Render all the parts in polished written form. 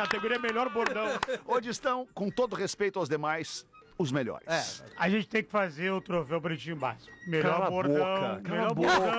categoria melhor bordão. Onde estão, com todo respeito aos demais, os melhores. A gente tem que fazer o troféu Pretinho Básico. Melhor Cala a bordão. boca, cala melhor a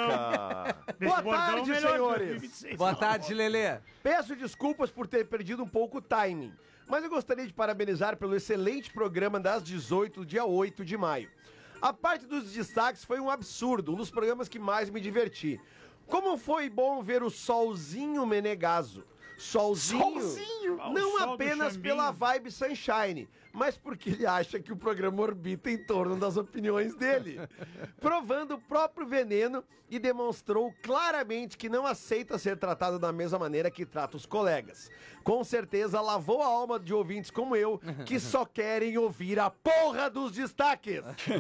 boca. Desse Boa bordão, tarde, melhor senhores. 2026. Boa tarde, Lelê. Peço desculpas por ter perdido um pouco o timing, mas eu gostaria de parabenizar pelo excelente programa das 18 do dia 8 de maio. A parte dos destaques foi um absurdo, um dos programas que mais me diverti. Como foi bom ver o Solzinho Menegaso. Solzinho? Não O sol do apenas Xambinho. pela vibe Sunshine, mas porque ele acha que o programa orbita em torno das opiniões dele. Provando o próprio veneno e demonstrou claramente que não aceita ser tratado da mesma maneira que trata os colegas. Com certeza lavou a alma de ouvintes como eu, que só querem ouvir a porra dos destaques.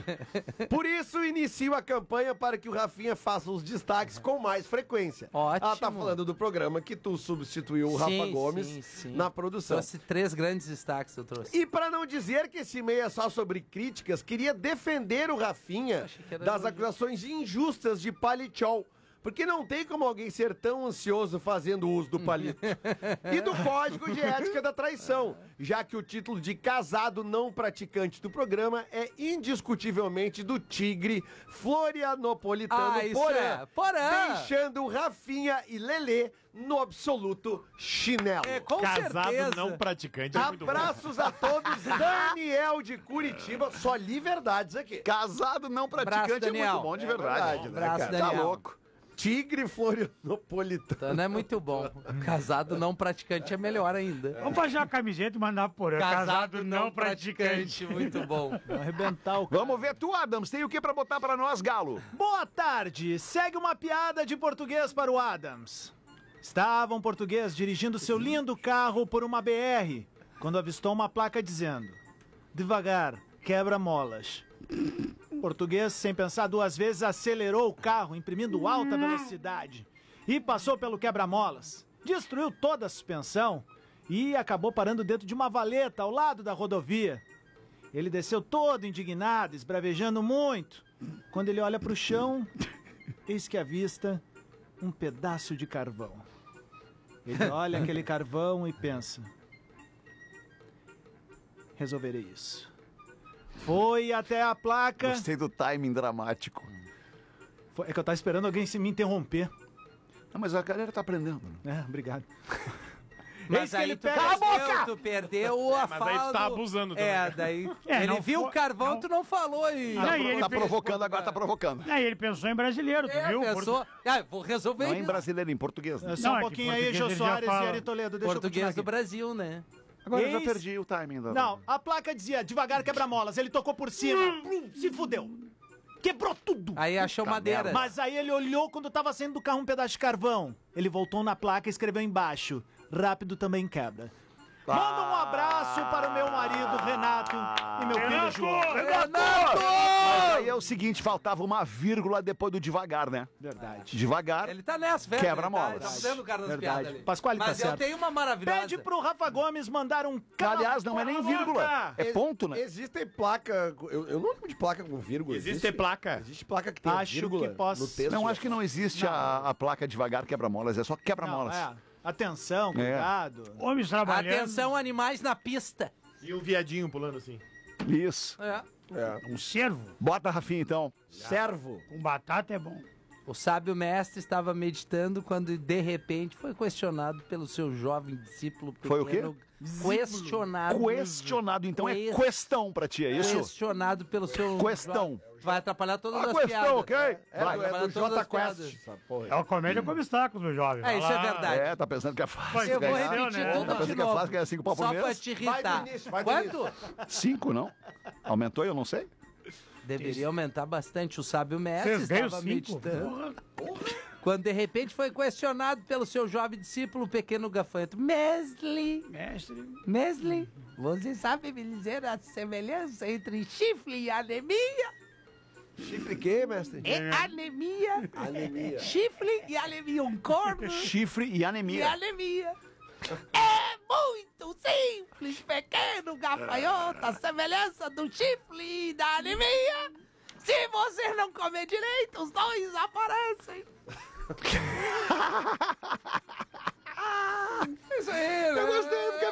Por isso, inicio a campanha para que o Rafinha faça os destaques com mais frequência. Ótimo. Ela tá falando do programa que tu substituiu o Rafa Sim, Gomes sim. na produção. Trouxe 3 grandes destaques, eu trouxe. E para não dizer que esse e-mail é só sobre críticas, queria defender o Rafinha Achei que era das elogio. acusações injustas de palichol. Porque não tem como alguém ser tão ansioso fazendo uso do palito. E do código de ética da traição, já que o título de casado não praticante do programa é indiscutivelmente do tigre florianopolitano isso Porã, é. Porã. deixando Rafinha e Lelê no absoluto chinelo. Com Casado certeza. não praticante. É muito bom. Abraços a todos, Daniel de Curitiba, só li verdades aqui. Casado não praticante Abraço, é Daniel. muito bom, de verdade. né, Abraço, cara? Daniel. Tá louco. Tigre florianopolitano. Então, não é muito bom. Casado não praticante é melhor ainda. Vamos fazer uma camiseta e mandar por aí. Casado não praticante. Muito bom. Arrebentar o Vamos ver tu, Adams. Tem o que pra botar pra nós, Galo? Boa tarde! Segue uma piada de português para o Adams. Estava um português dirigindo seu lindo carro por uma BR, quando avistou uma placa dizendo: devagar, quebra molas. O português, sem pensar 2 vezes, acelerou o carro, imprimindo alta velocidade, e passou pelo quebra-molas. Destruiu toda a suspensão e acabou parando dentro de uma valeta ao lado da rodovia. Ele desceu todo indignado, esbravejando muito. Quando ele olha para o chão, eis que avista um pedaço de carvão. Ele olha aquele carvão e pensa: resolverei isso. Foi até a placa. Gostei do timing dramático. É que eu tava esperando alguém se me interromper. Não, mas a galera tá aprendendo. Obrigado. Mas Eis que aí ele tu pega- tu perdeu a mas fala aí tu tá do- abusando também. daí É, ele não viu foi- o carvão, não. tu não falou e... Não, e ele Tá fez- provocando agora, tá provocando. Aí ele pensou em brasileiro, tu viu? pensou... vou resolver Não é em isso. brasileiro, é em português. né? Só Não, um é que pouquinho aí, português Jô ele já Soares fala. e Ari Toledo. Deixa Português eu do continuar Brasil, né? Agora eu já Eis- perdi o timing. Da... Não, a placa dizia devagar quebra-molas. Ele tocou por cima. Plum, se fudeu. Quebrou tudo. Aí achou madeira. Mas aí ele olhou quando tava saindo do carro um pedaço de carvão. Ele voltou na placa e escreveu embaixo: rápido também quebra. Manda um abraço para o meu marido Renato e meu filho João. Mas aí é o seguinte, faltava uma vírgula depois do devagar, né? Verdade. Devagar. Ele tá nessa, velho. Quebra-molas. Tá dando o cara das Verdade. piadas ali. Pasquale tá Mas eu certo. tenho uma maravilhosa. Pede pro Rafa Gomes mandar um... cala Aliás, não é a nem boca. vírgula. É ponto, né? Existem placa. Eu não lembro de placa com vírgula. Existe placa. Existe placa que tem Acho vírgula que posso- no texto. Não, acho que não existe a placa devagar quebra-molas, é só Não, quebra-molas. Atenção, cuidado. Homens trabalhando. Atenção, animais na pista. E um viadinho pulando assim. Isso. Um cervo Bota, Rafinha, então. Servo. com batata é bom. O sábio mestre estava meditando quando de repente foi questionado pelo seu jovem discípulo pequeno. Foi o quê? Questionado. Questionado, então é Ques- questão pra ti, é isso? Questionado pelo seu... Questão. Vai atrapalhar todas A as questão, piadas. ok? É, Vai do atrapalhar todas J as piadas. Quest. Essa porra. É uma comédia com obstáculos, meu jovem. É, isso é verdade. É, tá pensando que é fácil. Pois Eu vou ganhar, repetir né? tudo Tá de pensando que é novo. fácil ganhar 5 pau por Só mês? pra te Vai irritar. do início, vai do Quanto? 5, não? Aumentou, eu não sei. Deveria aumentar bastante. O sábio mestre Vocês ganham estava 5? meditando. Quando de repente foi questionado pelo seu jovem discípulo, o pequeno gafanhoto. Mestre, Mestre. você sabe me dizer a semelhança entre chifre e anemia? Chifre que, mestre? É anemia. Anemia. Chifre e anemia, um corno Chifre e e anemia. anemia. É muito simples, pequeno gafanhoto, a semelhança do chifre e da anemia. Se você não comer direito, os dois aparecem. Isso aí, né? Eu gostei, porque